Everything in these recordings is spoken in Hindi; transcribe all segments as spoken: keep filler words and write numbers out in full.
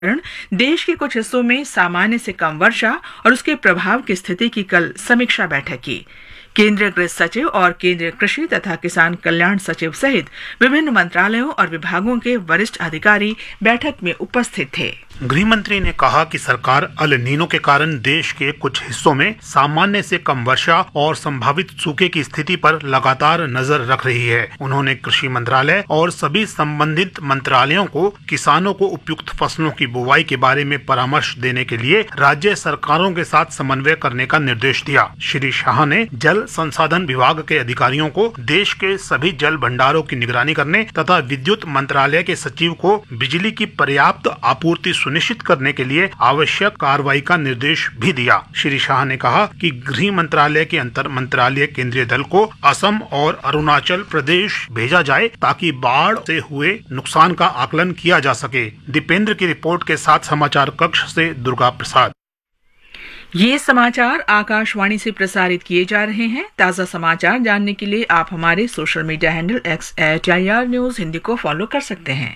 कारण देश के कुछ हिस्सों में सामान्य से कम वर्षा और उसके प्रभाव की स्थिति की कल समीक्षा बैठक की। केंद्रीय गृह सचिव और केंद्रीय कृषि तथा किसान कल्याण सचिव सहित विभिन्न मंत्रालयों और विभागों के वरिष्ठ अधिकारी बैठक में उपस्थित थे। गृह मंत्री ने कहा कि सरकार अल नीनो के कारण देश के कुछ हिस्सों में सामान्य से कम वर्षा और संभावित सूखे की स्थिति पर लगातार नजर रख रही है। उन्होंने कृषि मंत्रालय और सभी संबंधित मंत्रालयों को किसानों को उपयुक्त फसलों की बुवाई के बारे में परामर्श देने के लिए राज्य सरकारों के साथ समन्वय करने का निर्देश दिया। श्री शाह ने जल संसाधन विभाग के अधिकारियों को देश के सभी जल भंडारों की निगरानी करने तथा विद्युत मंत्रालय के सचिव को बिजली की पर्याप्त आपूर्ति सुनिश्चित करने के लिए आवश्यक कार्रवाई का निर्देश भी दिया। श्री शाह ने कहा कि गृह मंत्रालय के अंतर मंत्रालय केंद्रीय दल को असम और अरुणाचल प्रदेश भेजा जाए ताकि बाढ़ से हुए नुकसान का आकलन किया जा सके। दीपेंद्र की रिपोर्ट के साथ समाचार कक्ष से दुर्गा प्रसाद। ये समाचार आकाशवाणी से प्रसारित किए जा रहे हैं। ताज़ा समाचार जानने के लिए आप हमारे social media handle x eight I R news Hindi को फॉलो कर सकते हैं।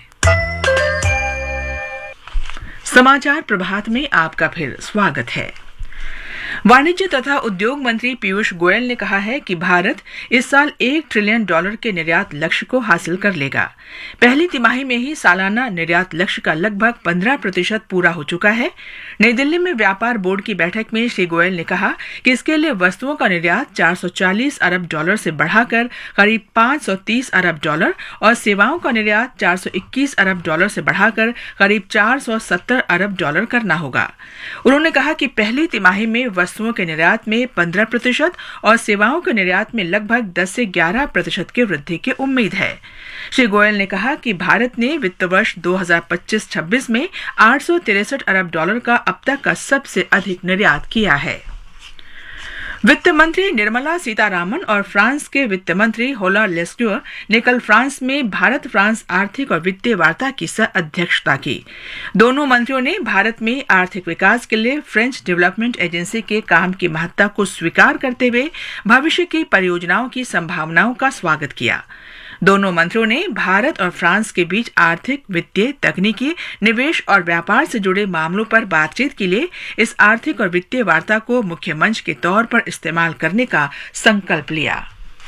समाचार प्रभात में आपका फिर स्वागत है। वाणिज्य तथा उद्योग मंत्री पीयूष गोयल ने कहा है कि भारत इस साल एक ट्रिलियन डॉलर के निर्यात लक्ष्य को हासिल कर लेगा। पहली तिमाही में ही सालाना निर्यात लक्ष्य का लगभग पंद्रह प्रतिशत पूरा हो चुका है। नई दिल्ली में व्यापार बोर्ड की बैठक में श्री गोयल ने कहा कि इसके लिए वस्तुओं का निर्यात चार सौ चालीस अरब डॉलर से बढ़ाकर करीब पाँच सौ तीस अरब डॉलर और सेवाओं का निर्यात चार सौ इक्कीस अरब डॉलर से बढ़ाकर करीब चार सौ सत्तर अरब डॉलर करना होगा। उन्होंने कहा कि पहली तिमाही में वस्तुओं के निर्यात में पंद्रह प्रतिशत और सेवाओं के निर्यात में लगभग दस से ग्यारह प्रतिशत की वृद्धि की उम्मीद है। श्री गोयल ने कहा कि भारत ने वित्त वर्ष दो हज़ार पच्चीस छब्बीस में आठ सौ तिरसठ अरब डॉलर का अब तक का सबसे अधिक निर्यात किया है। वित्त मंत्री निर्मला सीतारामन और फ्रांस के वित्त मंत्री होला लेस्क्यूर ने कल फ्रांस में भारत फ्रांस आर्थिक और वित्तीय वार्ता की सह अध्यक्षता की। दोनों मंत्रियों ने भारत में आर्थिक विकास के लिए फ्रेंच डेवलपमेंट एजेंसी के काम की महत्ता को स्वीकार करते हुए भविष्य की परियोजनाओं की संभावनाओं का स्वागत किया। दोनों मंत्रियों ने भारत और फ्रांस के बीच आर्थिक, वित्तीय, तकनीकी, निवेश और व्यापार से जुड़े मामलों पर बातचीत के लिए इस आर्थिक और वित्तीय वार्ता को मुख्य मंच के तौर पर इस्तेमाल करने का संकल्प लिया।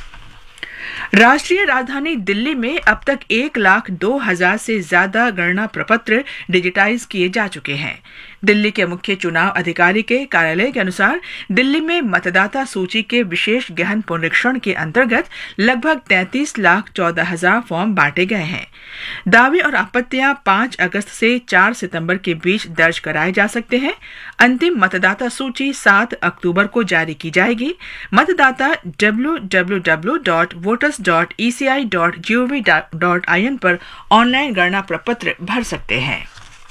राष्ट्रीय राजधानी दिल्ली में अब तक एक लाख दो हजार से ज्यादा गणना प्रपत्र डिजिटाइज किए जा चुके हैं। दिल्ली के मुख्य चुनाव अधिकारी के कार्यालय के अनुसार दिल्ली में मतदाता सूची के विशेष गहन पुनरीक्षण के अंतर्गत लगभग तैंतीस लाख चौदह हजार फॉर्म बांटे गए हैं। दावे और आपत्तियां पाँच अगस्त से चार सितंबर के बीच दर्ज कराए जा सकते हैं। अंतिम मतदाता सूची सात अक्टूबर को जारी की जाएगी। मतदाता W W W dot voters dot E C I dot G O V dot I N पर ऑनलाइन गणना प्रपत्र भर सकते हैं।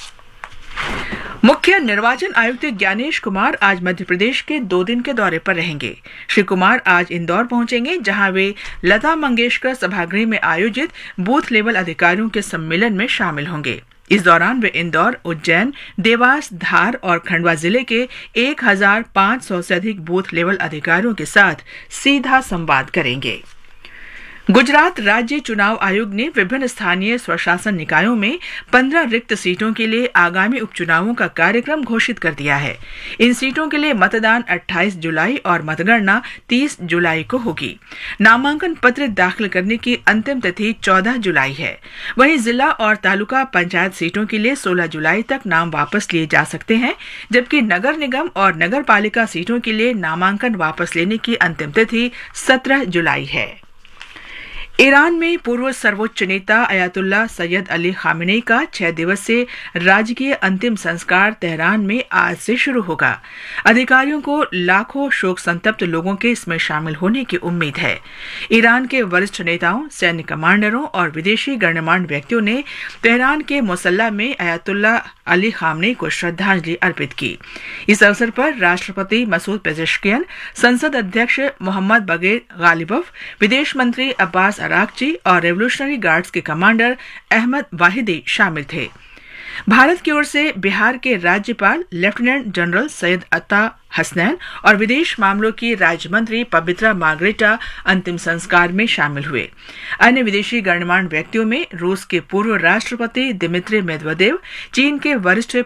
मुख्य निर्वाचन आयुक्त ज्ञानेश कुमार आज मध्य प्रदेश के दो दिन के दौरे पर रहेंगे। श्री कुमार आज इंदौर पहुंचेंगे, जहां वे लता मंगेशकर सभागृह में आयोजित बूथ लेवल अधिकारियों के सम्मेलन में शामिल होंगे। इस दौरान वे इंदौर, उज्जैन, देवास, धार और खंडवा जिले के एक हजार पाँच सौ से अधिक बूथ लेवल अधिकारियों के साथ सीधा संवाद करेंगे। गुजरात राज्य चुनाव आयोग ने विभिन्न स्थानीय स्वशासन निकायों में पंद्रह रिक्त सीटों के लिए आगामी उपचुनावों का कार्यक्रम घोषित कर दिया है। इन सीटों के लिए मतदान अट्ठाईस जुलाई और मतगणना तीस जुलाई को होगी। नामांकन पत्र दाखिल करने की अंतिम तिथि चौदह जुलाई है। वहीं जिला और तालुका पंचायत सीटों के लिए सोलह जुलाई तक नाम वापस लिए जा सकते हैं, जबकि नगर निगम और नगर पालिका सीटों के लिए नामांकन वापस लेने की अंतिम तिथि सत्रह जुलाई है। ईरान में पूर्व सर्वोच्च नेता अयातुल्ला सैयद अली खामेनी का छह दिवसीय राजकीय अंतिम संस्कार तेहरान में आज से शुरू होगा। अधिकारियों को लाखों शोक संतप्त लोगों के इसमें शामिल होने की उम्मीद है। ईरान के वरिष्ठ नेताओं, सैन्य कमांडरों और विदेशी गणमान्य व्यक्तियों ने तेहरान के मुसल्ला में अयातुल्ला अली खामेनी को श्रद्धांजलि अर्पित की। इस अवसर पर राष्ट्रपति मसूद पेजेश्कियन, संसद अध्यक्ष मोहम्मद बगैर गालिबफ, विदेश मंत्री अब्बास अरागची और रेवोल्यूशनरी गार्ड्स के कमांडर अहमद वाहिदी शामिल थे। भारत की ओर से बिहार के राज्यपाल लेफ्टिनेंट जनरल सैयद अता हसनैन और विदेश मामलों की राज्य मंत्री पवित्रा मार्ग्रेटा अंतिम संस्कार में शामिल हुए। अन्य विदेशी गणमान्य व्यक्तियों में रूस के पूर्व राष्ट्रपति दिमित्री मेदवेदेव, चीन के वरिष्ठ